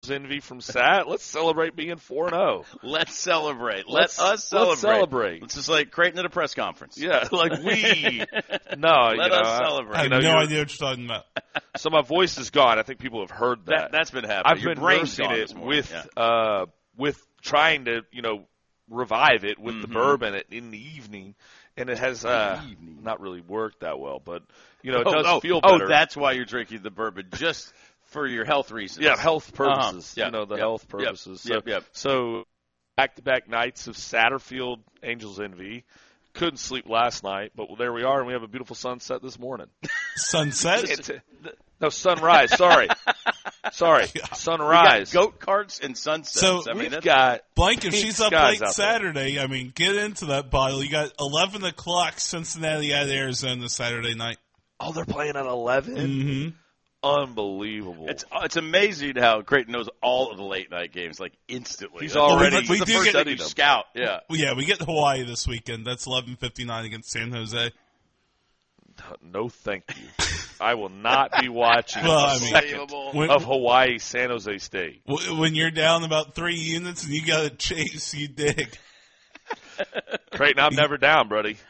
Envy from Sat. Let's celebrate being 4-0. Let's celebrate. Let us celebrate. Let's celebrate. It's just like Creighton at a press conference. Yeah, like we. No, Let us celebrate. I have no idea what you're talking about. So my voice is gone. I think people have heard that. That's been happening. I've Your been brain's nursing gone it this morning. with trying to, revive it with the bourbon in the evening, and it has not really worked that well, but it does feel better. Oh, that's why you're drinking the bourbon, just for your health reasons. Yeah, health purposes. Uh-huh. Health purposes. Yep. So back-to-back nights of Satterfield Angels Envy. Couldn't sleep last night, but there we are, and we have a beautiful sunset this morning. Sunset? No, sunrise. Sorry. Sunrise. Goat carts and sunsets. So we've got Blank, if she's up skies late out there. Saturday, get into that bottle. You got 11 o'clock Cincinnati at Arizona Saturday night. Oh, they're playing at 11? Mm-hmm. Unbelievable. It's amazing how Creighton knows all of the late night games instantly. He's already we the do first get- studied you them. scout. Yeah. Well, yeah, we get Hawaii this weekend. That's 11:59 against San Jose. No, thank you. I will not be watching Well, a second when, of Hawaii San Jose State. when you're down about 3 units and you got to chase, you dig. Creighton, I'm never down, buddy.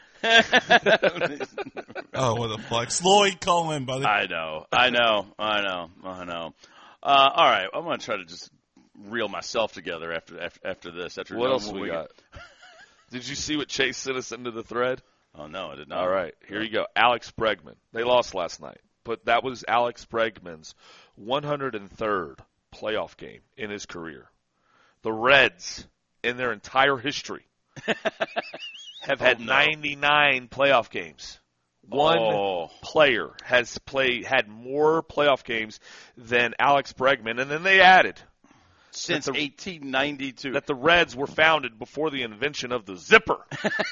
Oh, what a flex. Lloyd, call in, buddy. I know. All right, I'm going to try to just reel myself together after this. What else we got? Did you see what Chase sent us into the thread? Oh, no, I did not. All right, here you go. Alex Bregman. They lost last night, but that was Alex Bregman's 103rd playoff game in his career. The Reds, in their entire history, have had 99 playoff games. One player has had more playoff games than Alex Bregman, and then they added since 1892 that the Reds were founded before the invention of the zipper.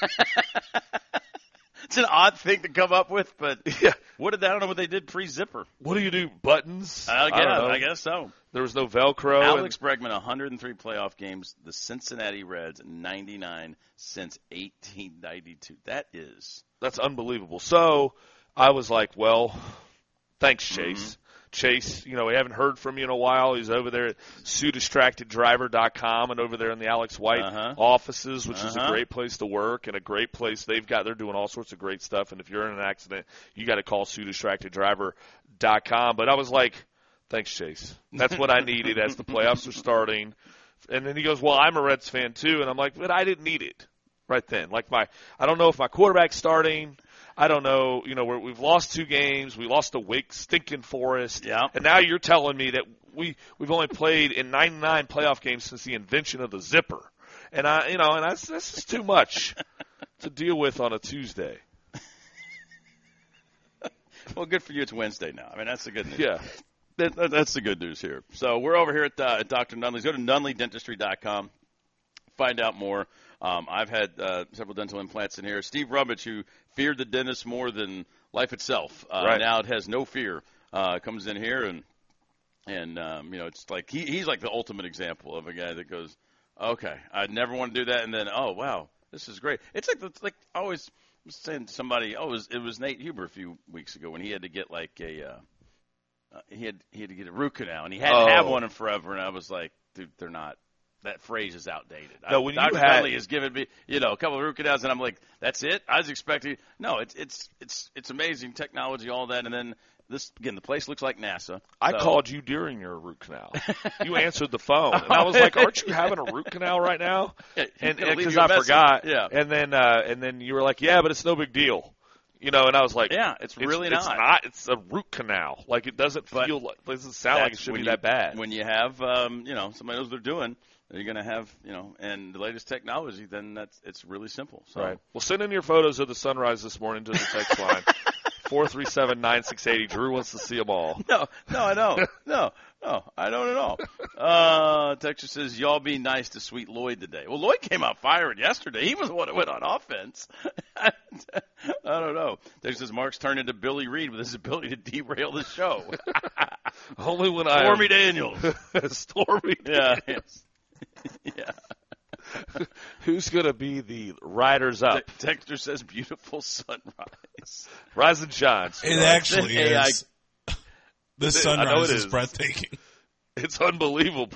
It's an odd thing to come up with, but yeah. I don't know what they did pre-zipper. What do you do? Buttons? I guess so. There was no Velcro. Alex Bregman, 103 playoff games. The Cincinnati Reds, 99 since 1892. That's unbelievable. So I was like, well, thanks, Chase. Mm-hmm. Chase, we haven't heard from you in a while. He's over there at SueDistractedDriver.com and over there in the Alex White offices, which is a great place to work and a great place. They're doing all sorts of great stuff. And if you're in an accident, you got to call SueDistractedDriver.com. But I was like, thanks, Chase. That's what I needed as the playoffs are starting. And then he goes, well, I'm a Reds fan too. And I'm like, but I didn't need it right then. Like I don't know if my quarterback's starting. I don't know, we've lost 2 games. We lost to Wake Stinking Forest. Yeah. And now you're telling me that we've only played in 99 playoff games since the invention of the zipper. And that's just too much to deal with on a Tuesday. Well, good for you. It's Wednesday now. I mean, that's the good news. Yeah. That's the good news here. So we're over here at Dr. Nunley's. Go to nunleydentistry.com. Find out more. I've had several dental implants in here. Steve Rummage, who feared the dentist more than life itself, now it has no fear. Comes in here and it's like he's like the ultimate example of a guy that goes, okay, I'd never want to do that, and then oh wow, this is great. It's like I always was saying to somebody, it was Nate Huber a few weeks ago when he had to get like he had to get a root canal, and he hadn't had one in forever, and I was like, dude, they're not. That phrase is outdated. No, when Dr. you had Dudley has given me, a couple of root canals, and I'm like, that's it. I was expecting. No, it's amazing technology, all that, and then this again. The place looks like NASA. I called you during your root canal. You answered the phone, and I was like, "Aren't you having a root canal right now?" And because I forgot, and then you were like, "Yeah, but it's no big deal." And I was like, yeah, it's really not. It's not. It's a root canal. Like it doesn't sound like it should be that bad. When you have, somebody knows what they're doing. You're going to have, and the latest technology, then it's really simple. So. Right. Well, send in your photos of the sunrise this morning to the text line, 437-9680. Drew wants to see them all. No, I don't. No, I don't at all. Texas says, y'all be nice to Sweet Lloyd today. Well, Lloyd came out firing yesterday. He was the one that went on offense. I don't know. Texas says, Mark's turned into Billy Reed with his ability to derail the show. Only when Stormy Daniels. Stormy Daniels. Yeah. Who's going to be the riders up? Dexter says beautiful sunrise. Rise and shine. It actually is. This sunrise is breathtaking. It's unbelievable.